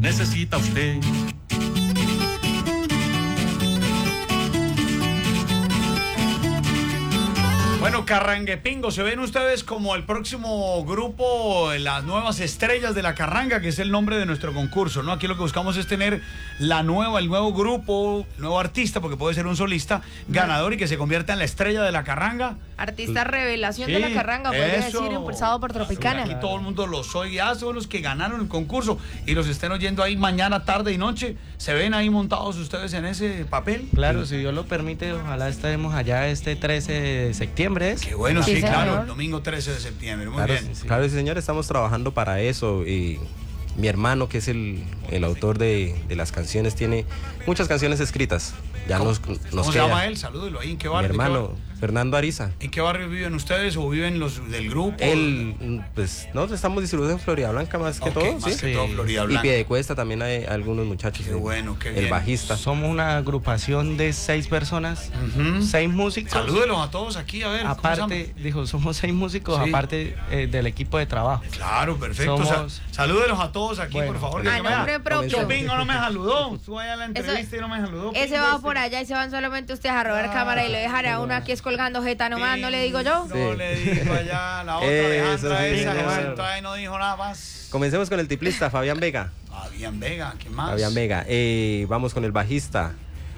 necesita usted. Bueno, Carranguepingo, se ven ustedes como el próximo grupo, las nuevas estrellas de la carranga, que es el nombre de nuestro concurso, ¿no? Aquí lo que buscamos es tener el nuevo grupo, el nuevo artista, porque puede ser un solista ganador y que se convierta en la estrella de la carranga. Artista revelación Sí, de la carranga, podría eso. decir, impulsado por Tropicana. Aquí todo el mundo los oye, ya son los que ganaron el concurso y los estén oyendo ahí mañana, tarde y noche. ¿Se ven ahí montados ustedes en ese papel? Claro, si Dios lo permite, ojalá estemos allá este 13 de septiembre. Qué bueno, Sí, sí, señor. claro, el domingo 13 de septiembre, muy Claro, bien. sí. Claro, sí, señor, estamos trabajando para eso. Y mi hermano, que es el autor de las canciones, tiene muchas canciones escritas. Ya nos ¿Cómo se queda. llama él? Salúdelo ahí, ¿en qué Mi barrio? hermano, Fernando Ariza. ¿En qué barrio viven ustedes o viven los del grupo? Él, pues, nosotros estamos distribuidos en Florida Blanca más que Ok, todo, más ¿sí? que todo Florida Y Blanca. Piedecuesta también hay algunos muchachos. Qué bueno, qué El bien. bajista. Somos una agrupación de 6 personas, Ujú. 6 músicos. Salúdelos a todos aquí, a ver. ¿cómo se Aparte, dijo, somos 6 músicos, Sí. aparte del equipo de trabajo. llama? Claro, perfecto. Somos- salúdelos a todos aquí, Bueno. por favor. A que me nombre deja- propio. Chopingo no me saludó. Estuve allá en la entrevista Eso- y no me saludó. Ese Pingo va este. por allá y se van solamente ustedes a robar cámara y lo dejan a uno aquí colgando jeta nomás, ¿no le digo yo? No Sí. le digo allá, la otra Eso Alejandra sí, esa que señor. se entró y no dijo nada más. Comencemos con el tiplista, Fabián Vega. Fabián Vega, ¿qué más? Fabián Vega. Vamos con el bajista,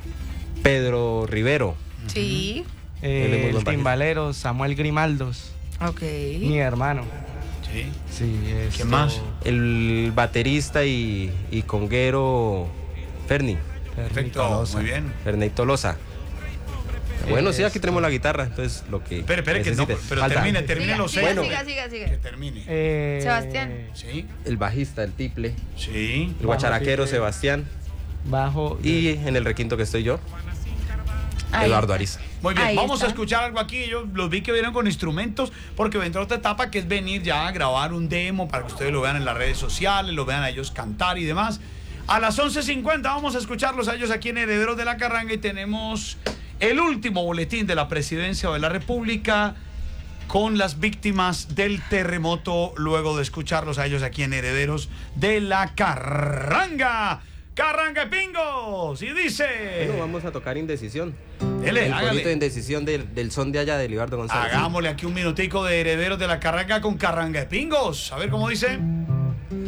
Pedro Rivero. Sí. Él es muy buen El bajista. timbalero Samuel Grimaldos, Ok. mi hermano. Sí. Sí, ¿Qué más? El baterista y conguero Ferni, Perfecto, muy bien. Ferney Tolosa. Bueno, sí, aquí tenemos la guitarra, entonces lo que Espere, que no, necesite. pero Falta termine Siga, los siga, seis. siga, siga, Que siga. termine. Sebastián. Sí, el bajista, el tiple, sí. el guacharaquero tiple. Sebastián Bajo. y en el requinto que estoy yo, Ahí Eduardo está. Ariza. Muy bien, Ahí vamos está. a escuchar algo aquí. Yo los vi que vienen con instrumentos porque vendrá otra etapa que es venir ya a grabar un demo para que ustedes lo vean en las redes sociales, lo vean a ellos cantar y demás. A las 11:50 vamos a escucharlos a ellos aquí en Herederos de la Carranga y tenemos el último boletín de la Presidencia de la República con las víctimas del terremoto luego de escucharlos a ellos aquí en Herederos de la Carranga. Carranguepingos y dice... Bueno, vamos a tocar Indecisión. Dele, El hágale. corito de Indecisión del son de allá de Libardo González. Hagámosle aquí un minutico de Herederos de la Carranga con Carranguepingos. A ver cómo dice.